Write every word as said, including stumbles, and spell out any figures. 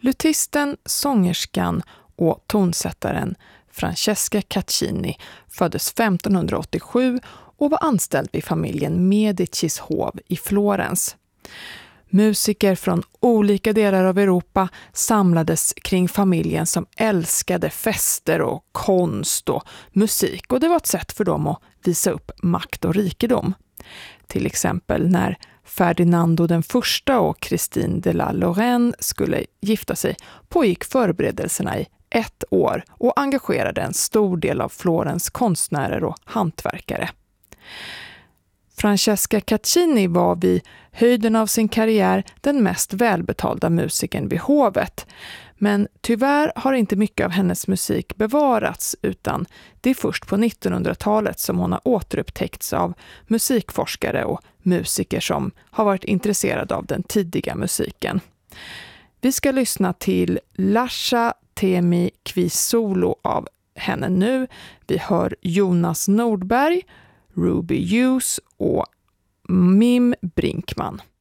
Lutisten, sångerskan och tonsättaren Francesca Caccini föddes femtonhundraåttiosju och var anställd vid familjen Medicis hov i Florens. Musiker från olika delar av Europa samlades kring familjen som älskade fester och konst och musik, och det var ett sätt för dem att visa upp makt och rikedom. Till exempel när Ferdinando den första och Christine de la Lorraine skulle gifta sig pågick förberedelserna i ett år och engagerade en stor del av Florens konstnärer och hantverkare. Francesca Caccini var vid höjden av sin karriär den mest välbetalda musikern vid hovet. Men tyvärr har inte mycket av hennes musik bevarats, utan det är först på nittonhundratalet som hon har återupptäckts av musikforskare och musiker som har varit intresserade av den tidiga musiken. Vi ska lyssna till Lascia temi qui solo av henne nu. Vi hör Jonas Nordberg, Ruby Hughes och Mim Brinkman.